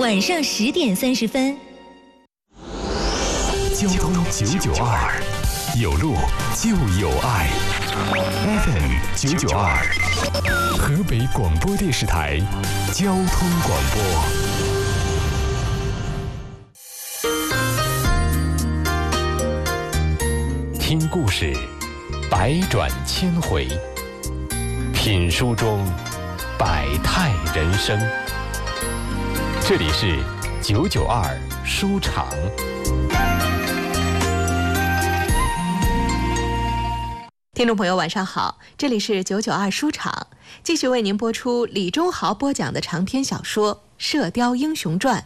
晚上10点30分。 交通992，有路就有爱。FM 992，河北广播电视台交通广播。听故事，百转千回；品书中，百态人生。这里是992书场。 听众朋友晚上好，这里是992书场，继续为您播出李忠豪播讲的长篇小说《射雕英雄传》。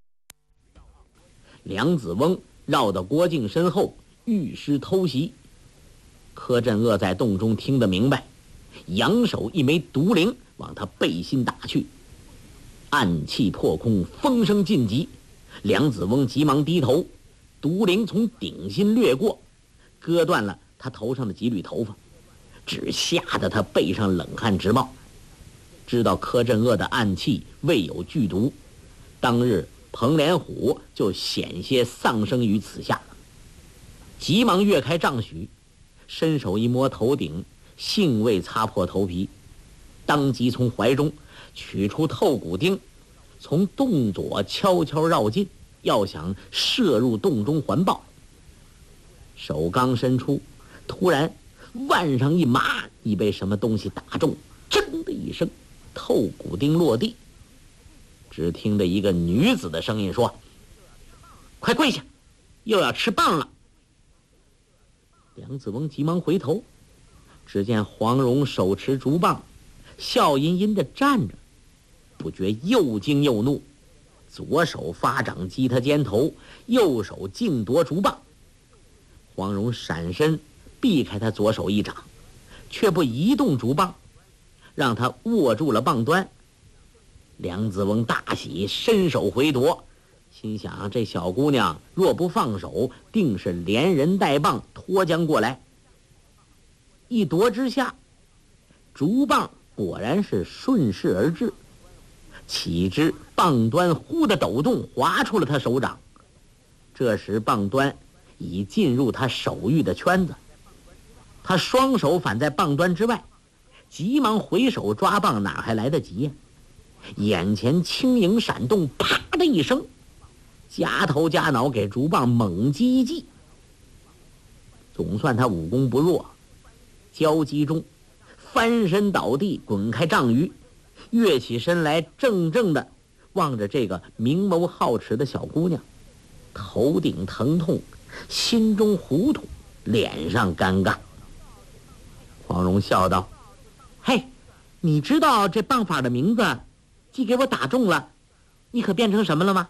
梁子翁绕到郭靖身后御师偷袭，柯镇恶在洞中听得明白，扬手一枚毒铃往他背心打去，暗气破空，风声尽极。梁子翁急忙低头，毒铃从顶心掠过，割断了他头上的几缕头发，只吓得他背上冷汗直冒。知道柯镇恶的暗器未有剧毒，当日彭连虎就险些丧生于此下，急忙跃开帐许，伸手一摸头顶，幸未擦破头皮，当即从怀中取出透骨钉，从洞左悄悄绕进，要想射入洞中环抱。手刚伸出，突然腕上一麻，已被什么东西打中，铮的一声，透骨钉落地。只听得一个女子的声音说：“快跪下，又要吃棒了。”梁子翁急忙回头，只见黄蓉手持竹棒，笑吟吟地站着，不觉又惊又怒，左手发掌击他肩头，右手竞夺竹棒。黄蓉闪身避开他左手一掌，却不移动竹棒，让他握住了棒端。梁子翁大喜，伸手回夺，心想这小姑娘若不放手，定是连人带棒脱将过来。一夺之下，竹棒果然是顺势而至，岂知棒端忽的抖动，划出了他手掌。这时棒端已进入他手域的圈子，他双手反在棒端之外，急忙回手抓棒，哪还来得及呀？眼前轻盈闪动，啪的一声，夹头夹脑给竹棒猛击一击。总算他武功不弱，交击中翻身倒地，滚开丈余，跃起身来，怔怔的望着这个明眸皓齿的小姑娘，头顶疼痛，心中糊涂，脸上尴尬。黄蓉笑道：“嘿，你知道这棒法的名字，既给我打中了，你可变成什么了吗？”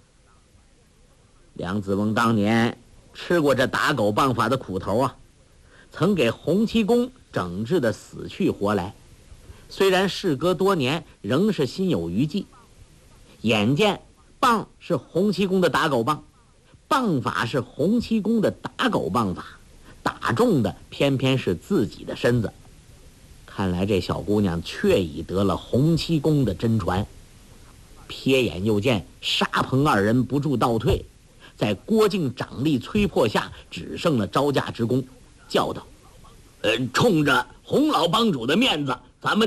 梁子翁当年吃过这打狗棒法的苦头啊，曾给洪七公整治的死去活来，虽然事隔多年，仍是心有余悸。眼见棒是洪七公的打狗棒，棒法是洪七公的打狗棒法，打中的偏偏是自己的身子。看来这小姑娘确已得了洪七公的真传。瞥眼又见沙棚二人不住倒退，在郭靖掌力催迫下，只剩了招架之功，叫道：“冲着洪老帮主的面子，咱们